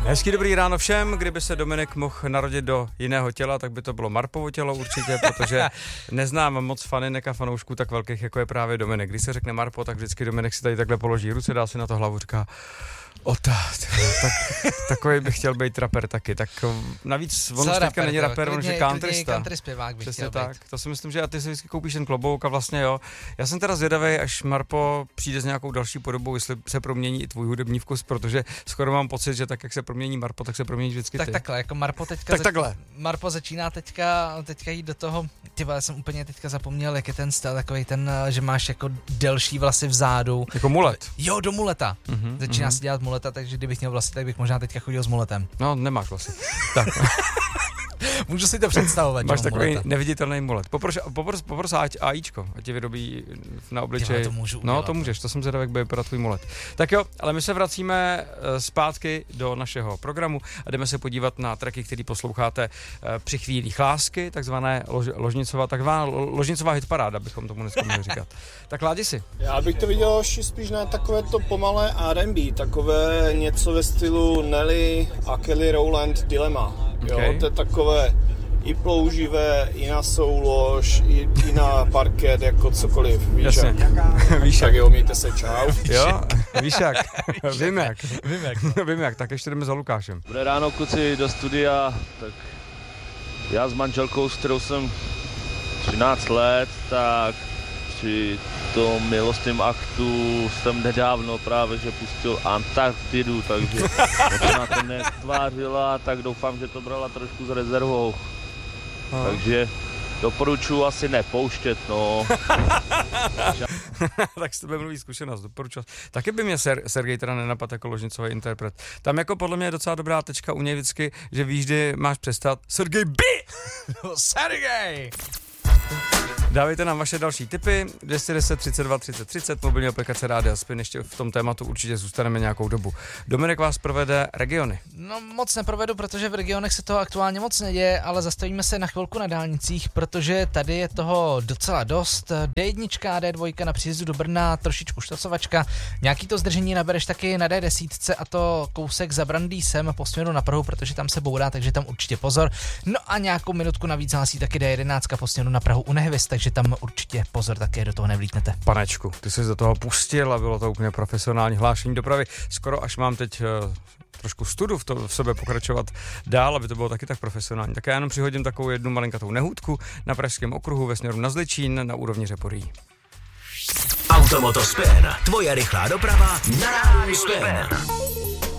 Hezký dobrý ráno všem, kdyby se Dominik mohl narodit do jiného těla, tak by to bylo Marpovo tělo určitě, protože neznám moc faninek a fanoušků tak velkých, jako je právě Dominik. Když se řekne Marpo, tak vždycky Dominik si tady takhle položí ruce, dá si na to hlavu, říká takový bych chtěl být rapper taky, tak navíc on už teďka není rapper, on je countrysta. Country zpěvák bych chtěl tak. být. To si myslím, že a ty si vždycky koupíš ten klobouk a vlastně jo. Já jsem teda zvědavý, až Marpo přijde s nějakou další podobou, jestli se promění i tvůj hudební vkus, protože skoro mám pocit, že tak, jak se promění Marpo, tak se promění vždycky ty. Tak takhle, jako Marpo teďka Marpo začíná teďka jít do toho, já jsem úplně teďka zapomněl, jak je ten styl, takovej ten, že máš jako delší vlasy vzadu. Jako mulet. Jo, do muleta. Začíná si dělat muleta, takže kdybych měl vlasy, tak bych možná teďka chodil s muletem. No, nemáš vlasy. Tak. Můžu si to představovat. Máš takový muleta. Neviditelný mulet. Popros AIčko, ať tě vyrobí na obličeji. To můžu udělat. No, to můžeš, to jsem zvědavý, jak bude vypadat tvůj mulet. Tak jo, ale my se vracíme zpátky do našeho programu a jdeme se podívat na tracky, který posloucháte při chvílích lásky, takzvaná ložnicová hitparáda, bychom tomu dneska mohli říkat. Tak ládi si. Já bych to viděl spíš na takové to pomalé R&B, takové něco ve stylu Nelly a Kelly Rowland Dilemma. Okay. Jo, to je takové i plouživé, i na soulož, i na parket, jako cokoliv. Víš jak, jo, mějte se, čau. Jo, víš jak, vím jak, tak ještě jdeme za Lukášem. Dobré ráno, kluci, do studia, tak já s manželkou, s kterou jsem 13 let, tak při tom milostném aktu jsem nedávno právě, že pustil Antarktidu, takže ona to netvářila, tak doufám, že to brala trošku s rezervou. Takže doporučuji asi nepouštět, no. Tak s tebe mluví zkušenost, doporučuji. Taky by mě Sergej teda nenapadl jako ložnicový interpret. Tam jako podle mě je docela dobrá tečka u něj vždycky, že víš, kdy máš přestat. Sergej B! Sergej! Dávejte nám vaše další tipy, 210 32 30 30, mobilní aplikace Rádia Spin, ještě v tom tématu určitě zůstaneme nějakou dobu. Dominik vás provede regiony. No moc neprovedu, protože v regionech se toho aktuálně moc neděje, ale zastavíme se na chvilku na dálnicích, protože tady je toho docela dost. D1, D2 na příjezdu do Brna, trošičku štacovačka, nějaký to zdržení nabereš taky na D10 a to kousek za Brandýsem po směru na Prahu, protože tam se bourá, takže tam určitě pozor. No a nějakou minutku navíc hlásí taky D11 po směru na Prahu u Nehvěst, takže tam určitě pozor, také do toho nevlítnete. Panečku, ty jsi do toho pustil a bylo to úplně profesionální hlášení dopravy. Skoro až mám teď trošku studu v sobě pokračovat dál, aby to bylo taky tak profesionální. Tak já jenom přihodím takovou jednu malinkatou nehůdku na Pražském okruhu ve směru na Zličín na úrovni Řeporyjí. Automoto Spin, tvoje rychlá doprava na Rádiu Spin.